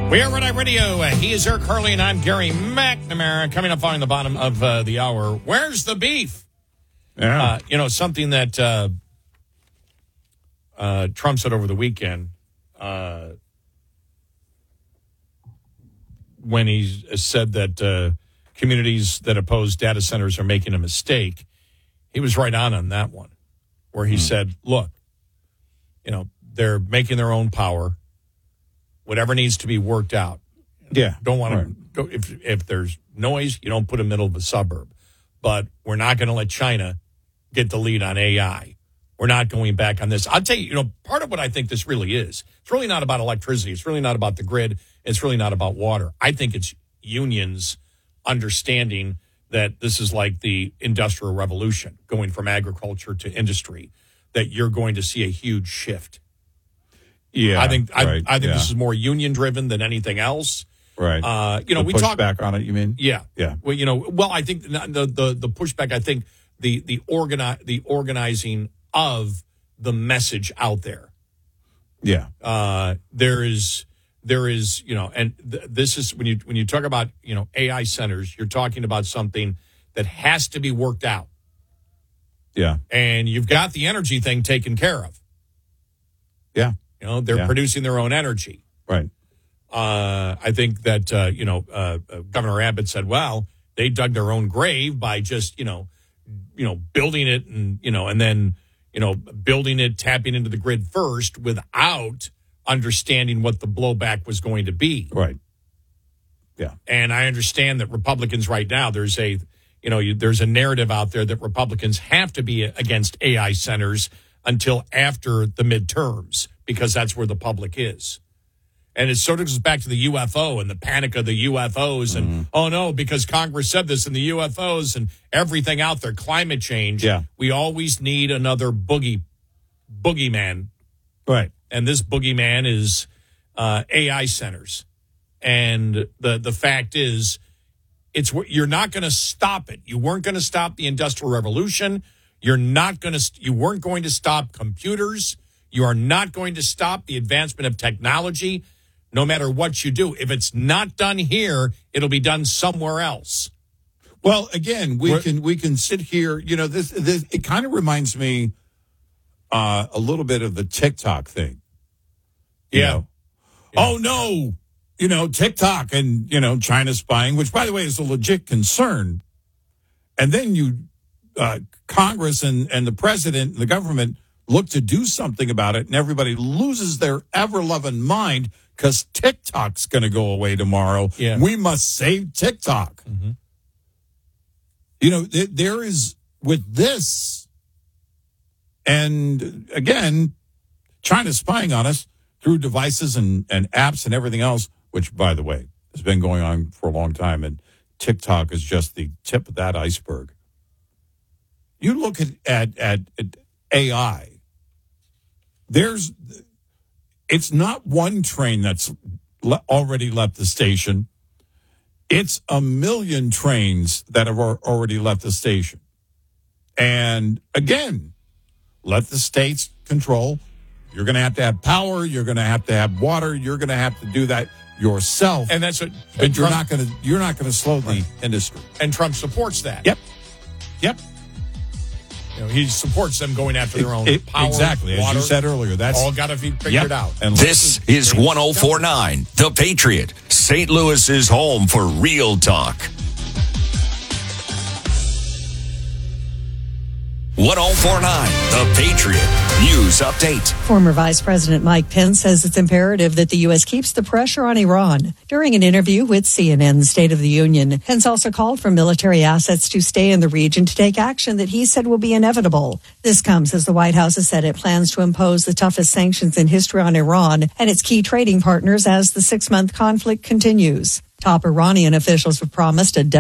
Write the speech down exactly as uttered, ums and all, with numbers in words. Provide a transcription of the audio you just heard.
We are Red Eye Radio. Uh, he is Eric Harley, and I'm Gary McNamara. Coming up on the bottom of uh, the hour, where's the beef? Yeah. Uh, you know, something that uh, uh, Trump said over the weekend uh, when he said that uh, communities that oppose data centers are making a mistake. He was right on on that one, where he mm. said, look, you know, they're making their own power. Whatever needs to be worked out. Yeah. Don't want right. to go if if there's noise, you don't put in the middle of a suburb. But we're not going to let China get the lead on A I. We're not going back on this. I'll tell you, you know, part of what I think this really is, it's really not about electricity. It's really not about the grid. It's really not about water. I think it's unions understanding that this is like the Industrial Revolution, going from agriculture to industry, that you're going to see a huge shift. Yeah, I think right, I, I think yeah. this is more union driven than anything else. Right. Uh, you know, the we push talk back on it. You mean? Yeah. Yeah. Well, you know, well, I think the the the pushback. I think the the organi- the organizing of the message out there. Yeah. Uh, there is there is you know, and th- this is when you when you talk about you know A I centers, you're talking about something that has to be worked out. Yeah. And you've got the energy thing taken care of. Yeah. You know, they're yeah. producing their own energy. Right. Uh, I think that, uh, you know, uh, uh, Governor Abbott said, well, they dug their own grave by just, you know, you know, building it and, you know, and then, you know, building it, tapping into the grid first without understanding what the blowback was going to be. Right. Yeah. And I understand that Republicans right now, there's a, you know, you, there's a narrative out there that Republicans have to be against A I centers until after the midterms, because that's where the public is. And it sort of goes back to the U F O and the panic of the U F Os. And, mm-hmm. oh, no, because Congress said this and the U F Os and everything out there, climate change. Yeah. We always need another boogie, boogeyman. Right. And this boogeyman is uh, A I centers. And the, the fact is, it's you're not going to stop it. You weren't going to stop the Industrial Revolution. You're not going to, you weren't going to stop computers. You are not going to stop the advancement of technology, no matter what you do. If it's not done here, it'll be done somewhere else. Well, again, we We're, can we can sit here. You know, this, this it kind of reminds me uh, a little bit of the TikTok thing. You yeah. know? yeah. Oh no, you know, TikTok and you know China spying, which by the way is a legit concern. And then you, uh, Congress and and the president and the government look to do something about it, and everybody loses their ever-loving mind because TikTok's going to go away tomorrow. Yeah. We must save TikTok. Mm-hmm. You know, th- there is, with this, and again, China spying on us through devices and, and apps and everything else, which, by the way, has been going on for a long time, and TikTok is just the tip of that iceberg. You look at, at, at, at A I. There's, it's not one train that's le- already left the station. It's a million trains that have already left the station. And again, let the states control. You're going to have to have power. You're going to have to have water. You're going to have to do that yourself. And that's what, but you're Trump, not going to, you're not going to slow the right. industry. And Trump supports that. Yep. Yep. You know, he supports them going after their own it, power, exactly, as water, you said earlier. That's all got to be figured yep. out. And this is one oh four point nine, The Patriot, Saint Louis's home for real talk. one oh four point nine, The Patriot News Update. Former Vice President Mike Pence says it's imperative that the U S keeps the pressure on Iran. During an interview with C N N's State of the Union, Pence also called for military assets to stay in the region to take action that he said will be inevitable. This comes as the White House has said it plans to impose the toughest sanctions in history on Iran and its key trading partners as the six-month conflict continues. Top Iranian officials have promised a